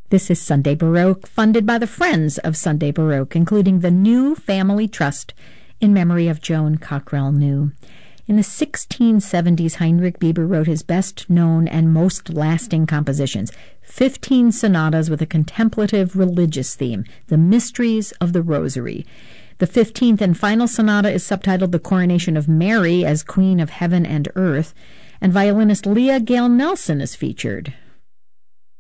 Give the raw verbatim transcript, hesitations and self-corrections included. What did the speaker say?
This is Sunday Baroque, funded by the Friends of Sunday Baroque, including the New Family Trust in memory of Joan Cockrell New. In the sixteen seventies, Heinrich Bieber wrote his best-known and most lasting compositions, fifteen sonatas with a contemplative religious theme, The Mysteries of the Rosary. The fifteenth and final sonata is subtitled The Coronation of Mary as Queen of Heaven and Earth, and violinist Leah Gale Nelson is featured.